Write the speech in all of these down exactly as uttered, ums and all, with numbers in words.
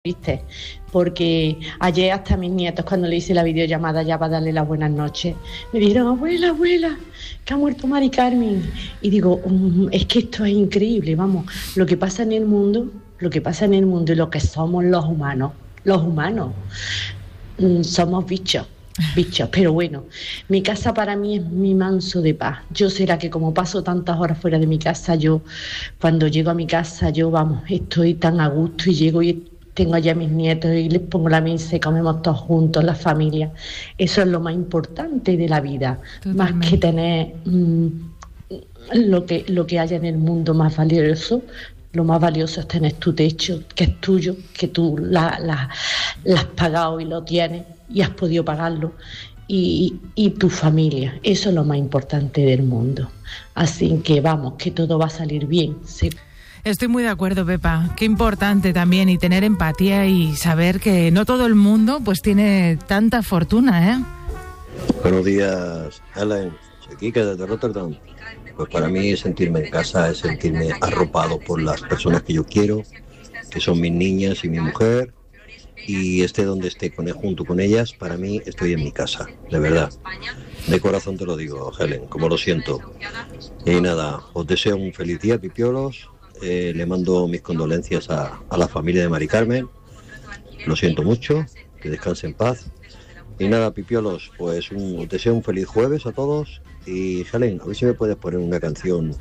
¿Viste? Porque ayer hasta mis nietos, cuando le hice la videollamada ya para darle las buenas noches, me dijeron: abuela, abuela, que ha muerto Mari Carmen. Y digo, um, es que esto es increíble, vamos, lo que pasa en el mundo, lo que pasa en el mundo y lo que somos los humanos, los humanos, um, somos bichos. bichos, pero bueno, mi casa para mí es mi manso de paz. Yo será que como paso tantas horas fuera de mi casa, yo cuando llego a mi casa, yo vamos, estoy tan a gusto y llego y tengo allá a mis nietos y les pongo la mesa y comemos todos juntos, la familia. Eso es lo más importante de la vida. Totalmente. Más que tener mmm, lo que, lo que haya en el mundo más valioso. Lo más valioso es tener tu techo, que es tuyo, que tú la, la, la has pagado y lo tienes y has podido pagarlo, y, y tu familia. Eso es lo más importante del mundo. Así que vamos, que todo va a salir bien. Sí. Estoy muy de acuerdo, Pepa. Qué importante también, y tener empatía y saber que no todo el mundo pues tiene tanta fortuna, ¿eh? Buenos días, Helen. Soy Kike desde Rotterdam. Pues para mí sentirme en casa es sentirme arropado por las personas que yo quiero, que son mis niñas y mi mujer, y esté donde esté con, junto con ellas, para mí estoy en mi casa, de verdad. De corazón te lo digo, Helen, como lo siento. Y nada, os deseo un feliz día, pipiolos. Eh, le mando mis condolencias a, a la familia de Mari Carmen. Lo siento mucho, que descanse en paz. Y nada, pipiolos, pues un, os deseo un feliz jueves a todos. Y Helen, a ver si me puedes poner una canción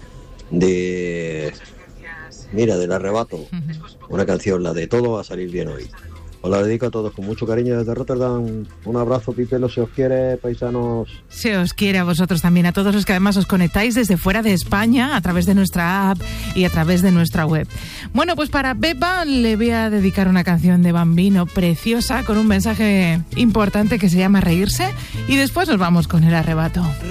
de... Mira, del Arrebato. Una canción, la de Todo va a salir bien hoy. Os la dedico a todos con mucho cariño desde Rotterdam. Un abrazo, pipelos, se os quiere, paisanos. Se os quiere a vosotros también, a todos los que además os conectáis desde fuera de España, a través de nuestra app y a través de nuestra web. Bueno, pues para Pepa le voy a dedicar una canción de Bambino preciosa, con un mensaje importante que se llama Reírse, y después nos vamos con El Arrebato.